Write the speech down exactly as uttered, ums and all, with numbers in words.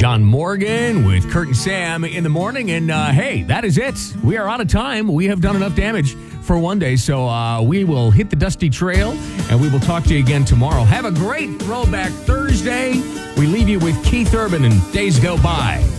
John Morgan with Kurt and Sam in the morning. And uh, hey, that is it. We are out of time. We have done enough damage for one day. So uh, we will hit the dusty trail and we will talk to you again tomorrow. Have a great Throwback Thursday. We leave you with Keith Urban and Days Go By.